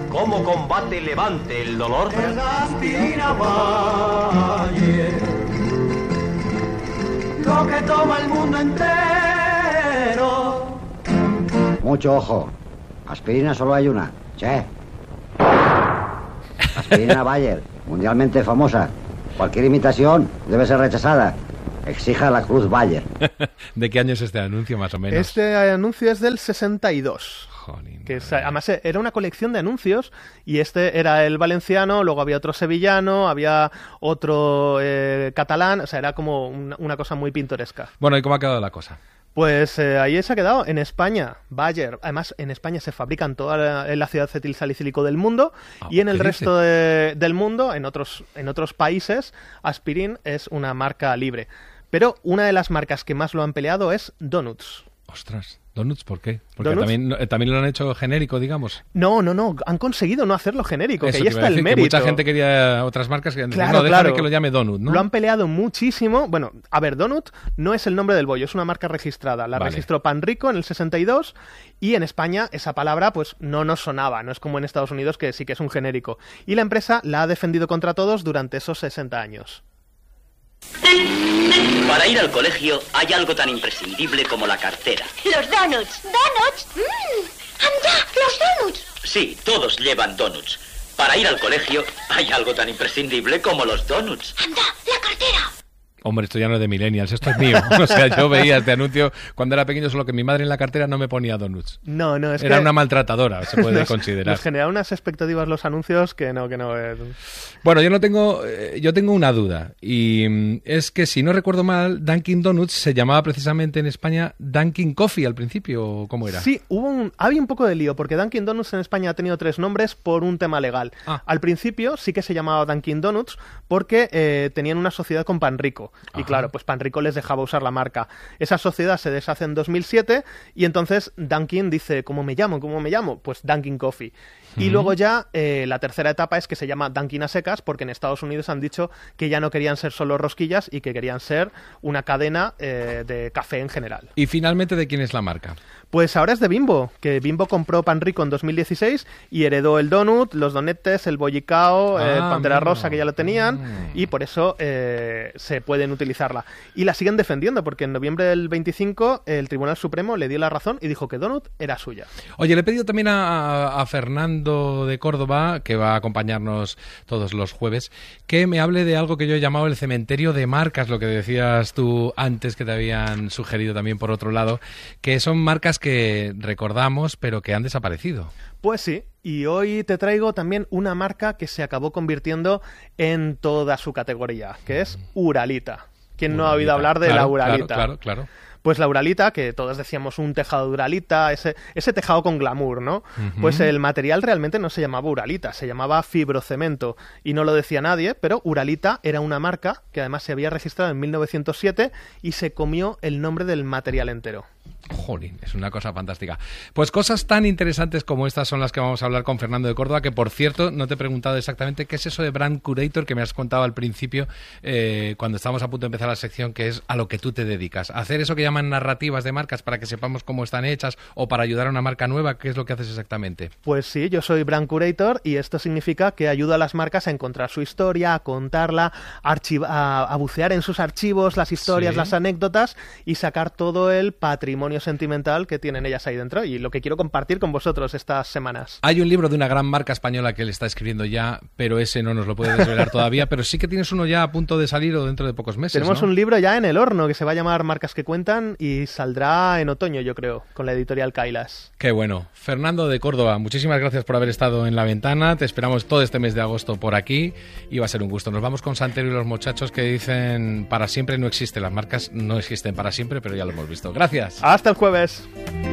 ¿Cómo combate Levante el dolor? Es aspirina Bayer, lo que toma el mundo entero. Mucho ojo. Aspirina solo hay una. Che. Aspirina Bayer, mundialmente famosa. Cualquier imitación debe ser rechazada. Exija la Cruz Bayer. ¿De qué año es este anuncio, más o menos? Este anuncio es del 62. Jolín, Que además era una colección de anuncios y este era el valenciano, luego había otro sevillano, había otro catalán, o sea, era como una cosa muy pintoresca. Bueno, ¿y cómo ha quedado la cosa? Pues ahí se ha quedado, en España, Bayer. Además, en España se fabrica en toda la ciudad acetilsalicílico del mundo y en el resto del mundo, en otros países, Aspirin es una marca libre. Pero una de las marcas que más lo han peleado es Donuts. Ostras, ¿Donuts por qué? Porque ¿Donuts? también lo han hecho genérico, digamos. No, han conseguido no hacerlo genérico, Eso que ahí te iba está a decir, el mérito. que mucha gente quería otras marcas que Claro, déjame que lo llame Donut, ¿no? Lo han peleado muchísimo. Bueno, a ver, Donut no es el nombre del bollo, es una marca registrada. La registró Panrico en el 62 y en España esa palabra pues no nos sonaba, no es como en Estados Unidos que sí que es un genérico. Y la empresa la ha defendido contra todos durante esos 60 años. Para ir al colegio hay algo tan imprescindible como la cartera. Los donuts. ¿Donuts? ¡Anda! ¡Los donuts! Sí, todos llevan donuts. Para ir al colegio hay algo tan imprescindible como los donuts. ¡Anda! ¡La cartera! Hombre, esto ya no es de millennials, esto es mío. O sea, yo veía este anuncio cuando era pequeño, solo que mi madre en la cartera no me ponía donuts. No, es Era que una maltratadora, se puede considerar. Nos genera unas expectativas los anuncios que no. Bueno, yo tengo una duda, y es que si no recuerdo mal, Dunkin' Donuts se llamaba precisamente en España Dunkin' Coffee al principio, ¿o cómo era? Sí, había un poco de lío, porque Dunkin' Donuts en España ha tenido 3 nombres por un tema legal. Al principio sí que se llamaba Dunkin' Donuts porque tenían una sociedad con Panrico. Y claro, pues Panrico les dejaba usar la marca. Esa sociedad se deshace en 2007 y entonces Dunkin' dice, ¿cómo me llamo? Pues Dunkin' Coffee. Y luego ya la tercera etapa es que se llama Dunkin' a secas, porque en Estados Unidos han dicho que ya no querían ser solo rosquillas y que querían ser una cadena de café en general. ¿Y finalmente de quién es la marca? Pues ahora es de Bimbo, que Bimbo compró Panrico en 2016 y heredó el donut, los donetes, el bollicao, el Pantera Rosa, que ya lo tenían, y por eso se pueden utilizarla. Y la siguen defendiendo, porque en noviembre del 25 el Tribunal Supremo le dio la razón y dijo que donut era suya. Oye, le he pedido también a Fernando de Córdoba, que va a acompañarnos todos los jueves, que me hable de algo que yo he llamado el cementerio de marcas, lo que decías tú antes, que te habían sugerido también por otro lado, que son marcas que recordamos pero que han desaparecido. Pues sí, y hoy te traigo también una marca que se acabó convirtiendo en toda su categoría, que es Uralita. ¿Quién no ha oído hablar de la Uralita? Claro. Pues la Uralita, que todos decíamos un tejado de Uralita, ese tejado con glamour, ¿no? Pues el material realmente no se llamaba Uralita, se llamaba fibrocemento y no lo decía nadie, pero Uralita era una marca que además se había registrado en 1907 y se comió el nombre del material entero. Jolín, es una cosa fantástica. Pues cosas tan interesantes como estas son las que vamos a hablar con Fernando de Córdoba, que por cierto no te he preguntado exactamente qué es eso de Brand Curator que me has contado al principio cuando estábamos a punto de empezar la sección, que es a lo que tú te dedicas. Hacer eso que llaman narrativas de marcas para que sepamos cómo están hechas o para ayudar a una marca nueva, ¿qué es lo que haces exactamente? Pues sí, yo soy Brand Curator y esto significa que ayudo a las marcas a encontrar su historia, a contarla, a bucear en sus archivos, las historias, las anécdotas y sacar todo el patrimonio sentimental que tienen ellas ahí dentro y lo que quiero compartir con vosotros estas semanas. Hay un libro de una gran marca española que él está escribiendo ya, pero ese no nos lo puede desvelar todavía, pero sí que tienes uno ya a punto de salir o dentro de pocos meses. Tenemos un libro ya en el horno que se va a llamar Marcas que Cuentan y saldrá en otoño, yo creo, con la editorial Kailas. Qué bueno. Fernando de Córdoba, muchísimas gracias por haber estado en La Ventana. Te esperamos todo este mes de agosto por aquí y va a ser un gusto. Nos vamos con Santero y los muchachos que dicen para siempre no existe. Las marcas no existen para siempre, pero ya lo hemos visto. Gracias. Hasta el jueves.